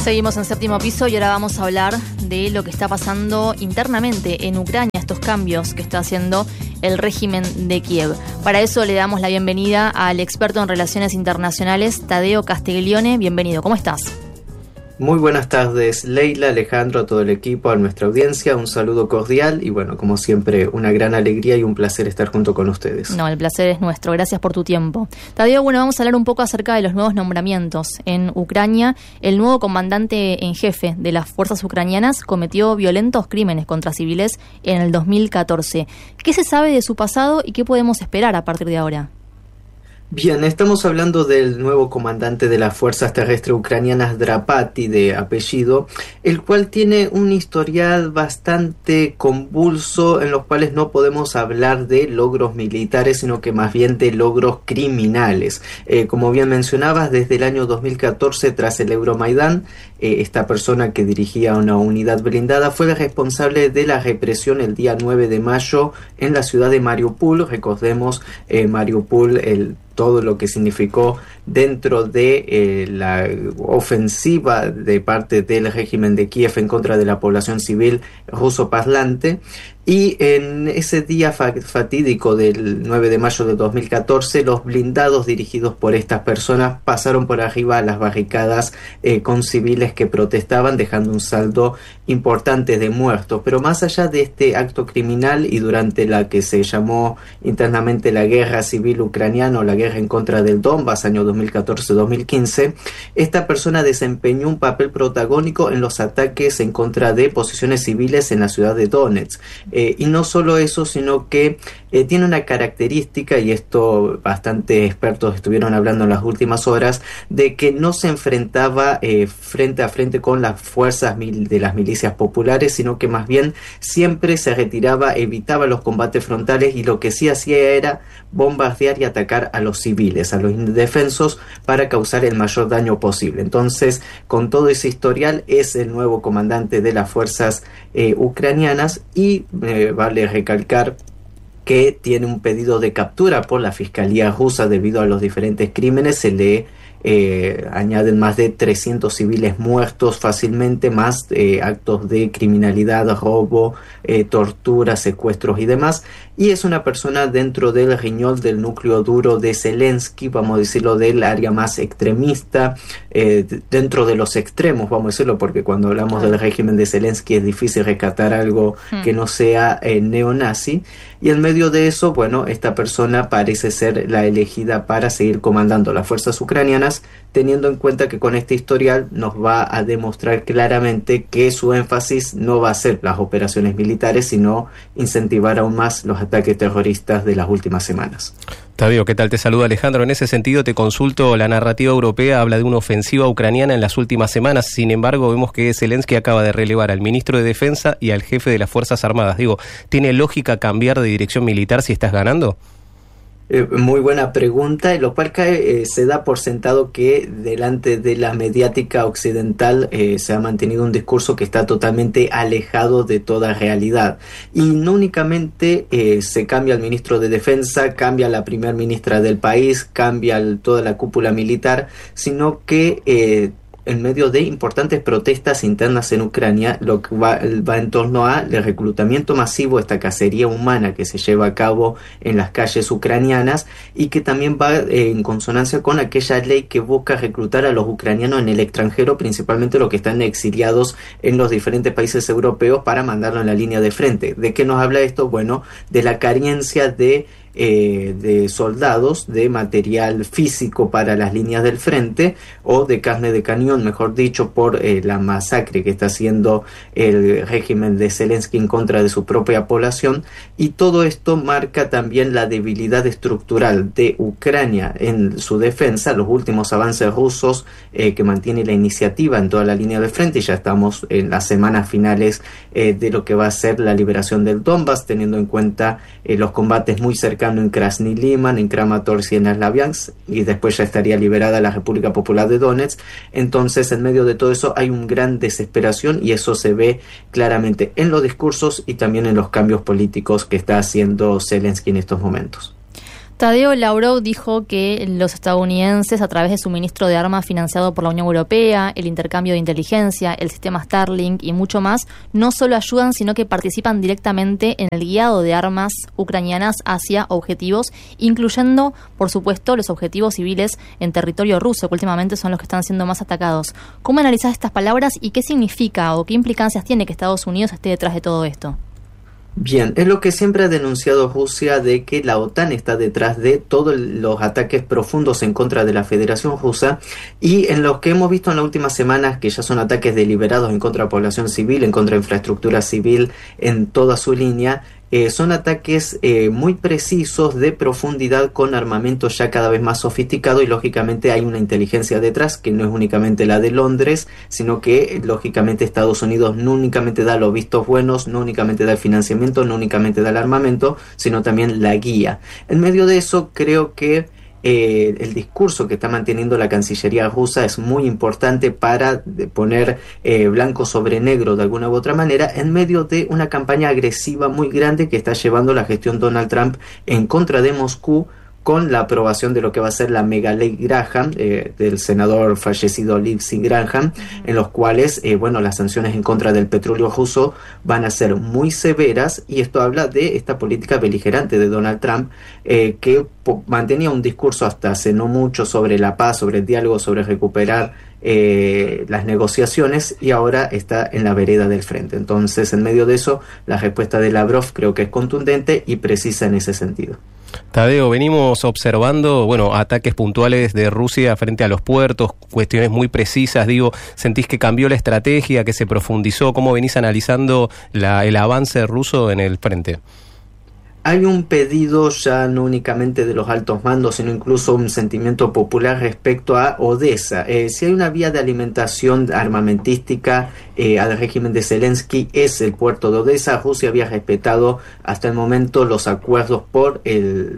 Seguimos en Séptimo Piso y ahora vamos a hablar de lo que está pasando internamente en Ucrania, estos cambios que está haciendo el régimen de Kiev. Para eso le damos la bienvenida al experto en relaciones internacionales, Tadeo Castiglione. Bienvenido, ¿cómo estás? Muy buenas tardes, Leila, Alejandro, a todo el equipo, a nuestra audiencia, un saludo cordial y bueno, como siempre, una gran alegría y un placer estar junto con ustedes. No, el placer es nuestro, gracias por tu tiempo. Tadeo, bueno, vamos a hablar un poco acerca de los nuevos nombramientos en Ucrania. El nuevo comandante en jefe de las fuerzas ucranianas cometió violentos crímenes contra civiles en el 2014. ¿Qué se sabe de su pasado y qué podemos esperar a partir de ahora? Bien, estamos hablando del nuevo comandante de las fuerzas terrestres ucranianas, Drapati, de apellido, el cual tiene un historial bastante convulso en los cuales no podemos hablar de logros militares, sino que más bien de logros criminales. Como bien mencionabas, desde el año 2014, tras el Euromaidán, esta persona que dirigía una unidad blindada fue la responsable de la represión el día 9 de mayo en la ciudad de Mariupol. Recordemos, Mariupol, todo lo que significó dentro de la ofensiva de parte del régimen de Kiev en contra de la población civil ruso parlante. Y en ese día fatídico del 9 de mayo de 2014, los blindados dirigidos por estas personas pasaron por arriba a las barricadas con civiles que protestaban, dejando un saldo importante de muertos. Pero más allá de este acto criminal y durante la que se llamó internamente la guerra civil ucraniana o la guerra en contra del Donbass, año 2014-2015, esta persona desempeñó un papel protagónico en los ataques en contra de posiciones civiles en la ciudad de Donetsk. Y no solo eso, sino que tiene una característica, y esto bastante expertos estuvieron hablando en las últimas horas, de que no se enfrentaba frente a frente con las fuerzas de las milicias populares, sino que más bien siempre se retiraba, evitaba los combates frontales y lo que sí hacía era bombardear y atacar a los civiles, a los indefensos, para causar el mayor daño posible. Entonces, con todo ese historial, es el nuevo comandante de las fuerzas ucranianas y vale recalcar que tiene un pedido de captura por la Fiscalía rusa debido a los diferentes crímenes. Se le añaden más de 300 civiles muertos fácilmente, más actos de criminalidad, robo, tortura, secuestros y demás. Y es una persona dentro del riñón del núcleo duro de Zelensky, vamos a decirlo, del área más extremista, dentro de los extremos, vamos a decirlo, porque cuando hablamos del régimen de Zelensky es difícil rescatar algo que no sea neonazi. Y en medio de eso, bueno, esta persona parece ser la elegida para seguir comandando las fuerzas ucranianas, teniendo en cuenta que con este historial nos va a demostrar claramente que su énfasis no va a ser las operaciones militares, sino incentivar aún más los ataques terroristas de las últimas semanas. Tadeo, ¿qué tal? Te saluda Alejandro. En ese sentido te consulto, la narrativa europea habla de una ofensiva ucraniana en las últimas semanas. Sin embargo, vemos que Zelensky acaba de relevar al ministro de Defensa y al jefe de las Fuerzas Armadas. Digo, ¿tiene lógica cambiar de dirección militar si estás ganando? Muy buena pregunta, lo cual se da por sentado que delante de la mediática occidental se ha mantenido un discurso que está totalmente alejado de toda realidad. Y no únicamente se cambia el ministro de Defensa, cambia la primera ministra del país, cambia toda la cúpula militar, sino que en medio de importantes protestas internas en Ucrania, lo que va en torno al reclutamiento masivo, esta cacería humana que se lleva a cabo en las calles ucranianas y que también va en consonancia con aquella ley que busca reclutar a los ucranianos en el extranjero, principalmente los que están exiliados en los diferentes países europeos, para mandarlo en la línea de frente. ¿De qué nos habla esto? Bueno, de la carencia de soldados, de material físico para las líneas del frente, o de carne de cañón, mejor dicho, por la masacre que está haciendo el régimen de Zelensky en contra de su propia población. Y todo esto marca también la debilidad estructural de Ucrania en su defensa, los últimos avances rusos que mantiene la iniciativa en toda la línea del frente, y ya estamos en las semanas finales de lo que va a ser la liberación del Donbass, teniendo en cuenta los combates muy cercanos en Krasny Liman, en Kramatorsk y en Slaviansk, y después ya estaría liberada la República Popular de Donetsk. Entonces, en medio de todo eso hay una gran desesperación, y eso se ve claramente en los discursos y también en los cambios políticos que está haciendo Zelensky en estos momentos. Tadeo Lavrov dijo que los estadounidenses, a través de suministro de armas financiado por la Unión Europea, el intercambio de inteligencia, el sistema Starlink y mucho más, no solo ayudan, sino que participan directamente en el guiado de armas ucranianas hacia objetivos, incluyendo, por supuesto, los objetivos civiles en territorio ruso, que últimamente son los que están siendo más atacados. ¿Cómo analizás estas palabras y qué significa o qué implicancias tiene que Estados Unidos esté detrás de todo esto? Bien, es lo que siempre ha denunciado Rusia, de que la OTAN está detrás de todos los ataques profundos en contra de la Federación Rusa, y en los que hemos visto en las últimas semanas que ya son ataques deliberados en contra de población civil, en contra de infraestructura civil en toda su línea. Son ataques muy precisos, de profundidad, con armamento ya cada vez más sofisticado, y lógicamente hay una inteligencia detrás que no es únicamente la de Londres, sino que lógicamente Estados Unidos no únicamente da los vistos buenos, no únicamente da el financiamiento, no únicamente da el armamento, sino también la guía. En medio de eso, creo que el discurso que está manteniendo la Cancillería rusa es muy importante para poner blanco sobre negro de alguna u otra manera, en medio de una campaña agresiva muy grande que está llevando la gestión Donald Trump en contra de Moscú, con la aprobación de lo que va a ser la mega ley Graham, del senador fallecido Lindsey Graham, en los cuales, las sanciones en contra del petróleo ruso van a ser muy severas, y esto habla de esta política beligerante de Donald Trump, que mantenía un discurso hasta hace no mucho sobre la paz, sobre el diálogo, sobre recuperar las negociaciones, y ahora está en la vereda del frente. Entonces, en medio de eso, la respuesta de Lavrov creo que es contundente y precisa en ese sentido. Tadeo, venimos observando, ataques puntuales de Rusia frente a los puertos, cuestiones muy precisas. ¿Sentís que cambió la estrategia, que se profundizó? ¿Cómo venís analizando el avance ruso en el frente? Hay un pedido ya no únicamente de los altos mandos, sino incluso un sentimiento popular respecto a Odessa. Si hay una vía de alimentación armamentística al régimen de Zelensky, es el puerto de Odessa. Rusia había respetado hasta el momento los acuerdos por el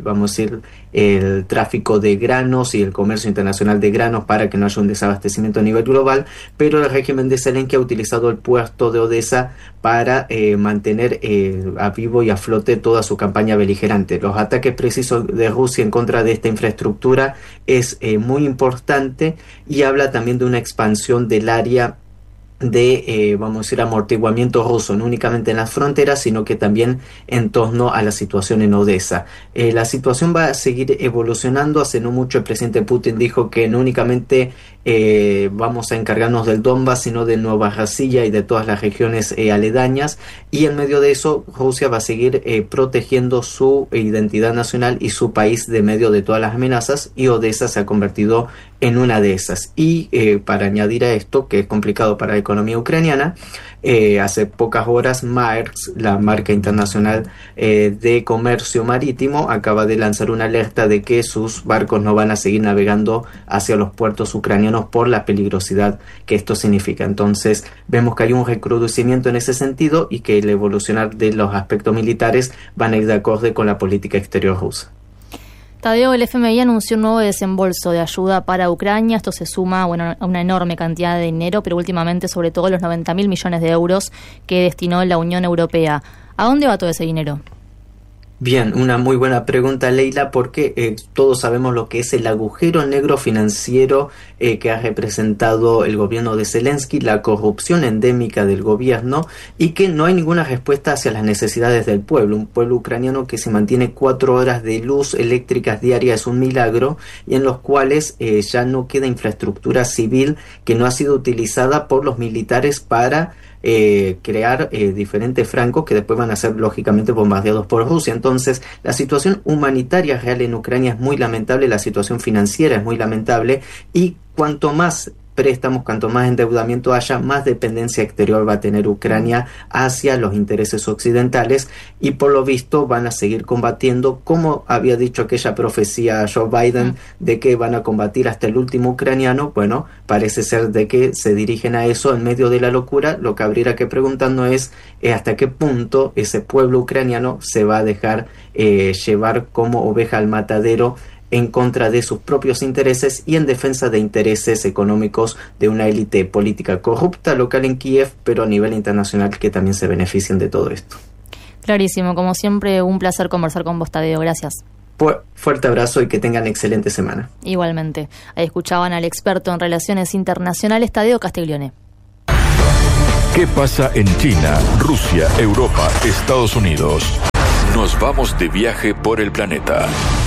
tráfico de granos y el comercio internacional de granos, para que no haya un desabastecimiento a nivel global, pero el régimen de Zelensky ha utilizado el puerto de Odessa para mantener a vivo y a flote toda su campaña beligerante. Los ataques precisos de Rusia en contra de esta infraestructura es muy importante, y habla también de una expansión del área de, amortiguamiento ruso, no únicamente en las fronteras, sino que también en torno a la situación en Odessa. La situación va a seguir evolucionando. Hace no mucho el presidente Putin dijo que no únicamente vamos a encargarnos del Donbass, sino de Nueva Rasilla y de todas las regiones aledañas, y en medio de eso Rusia va a seguir protegiendo su identidad nacional y su país de medio de todas las amenazas, y Odessa se ha convertido en una de esas. Y para añadir a esto, que es complicado para la economía ucraniana, hace pocas horas Maersk, la marca internacional de comercio marítimo, acaba de lanzar una alerta de que sus barcos no van a seguir navegando hacia los puertos ucranianos por la peligrosidad que esto significa. Entonces vemos que hay un recrudecimiento en ese sentido, y que el evolucionar de los aspectos militares van a ir de acorde con la política exterior rusa. Tadeo, el FMI anunció un nuevo desembolso de ayuda para Ucrania. Esto se suma a una enorme cantidad de dinero, pero últimamente sobre todo los 90.000 millones de euros que destinó la Unión Europea. ¿A dónde va todo ese dinero? Bien, una muy buena pregunta, Leila, porque todos sabemos lo que es el agujero negro financiero que ha representado el gobierno de Zelensky, la corrupción endémica del gobierno, y que no hay ninguna respuesta hacia las necesidades del pueblo. Un pueblo ucraniano que se mantiene 4 horas de luz eléctricas diarias es un milagro, y en los cuales ya no queda infraestructura civil que no ha sido utilizada por los militares para crear diferentes francos que después van a ser lógicamente bombardeados por Rusia. Entonces, la situación humanitaria real en Ucrania es muy lamentable, la situación financiera es muy lamentable, y cuanto más préstamos, cuanto más endeudamiento haya, más dependencia exterior va a tener Ucrania hacia los intereses occidentales, y por lo visto van a seguir combatiendo, como había dicho aquella profecía Joe Biden, de que van a combatir hasta el último ucraniano. Bueno, parece ser de que se dirigen a eso en medio de la locura. Lo que habría que preguntarnos es hasta qué punto ese pueblo ucraniano se va a dejar llevar como oveja al matadero en contra de sus propios intereses y en defensa de intereses económicos de una élite política corrupta local en Kiev, pero a nivel internacional, que también se benefician de todo esto. Clarísimo, como siempre, un placer conversar con vos, Tadeo. Gracias. Fuerte abrazo y que tengan excelente semana. Igualmente. Ahí escuchaban al experto en relaciones internacionales, Tadeo Castiglione. ¿Qué pasa en China, Rusia, Europa, Estados Unidos? Nos vamos de viaje por el planeta.